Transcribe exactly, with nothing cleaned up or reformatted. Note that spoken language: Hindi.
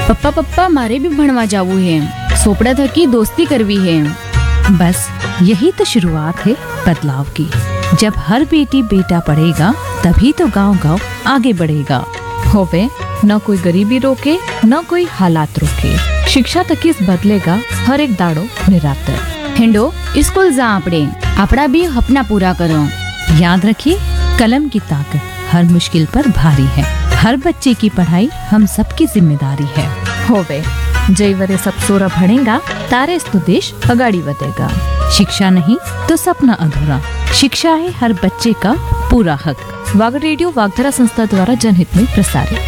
पप्पा पप्पा मारे भी भणवा जावू है, सोपड़ा थकी दोस्ती करवी है। बस यही तो शुरुआत है बदलाव की। जब हर बेटी बेटा पढ़ेगा तभी तो गांव गांव आगे बढ़ेगा। होवे न कोई गरीबी रोके न कोई हालात रोके, शिक्षा तक इस बदलेगा हर एक दाड़ो निरातर। हिंडो स्कूल जा आपड़े, आपड़ा भी अपना पूरा करो। याद रखिए, कलम की ताकत हर मुश्किल पर भारी है। हर बच्चे की पढ़ाई हम सबकी जिम्मेदारी है। होवे जय वरे सब सोरा भणेगा तारे तो देश अगाड़ी बढ़ेगा। शिक्षा नहीं तो सपना अधूरा। शिक्षा है हर बच्चे का पूरा हक। वाग रेडियो वागधरा संस्था द्वारा जनहित में प्रसारित।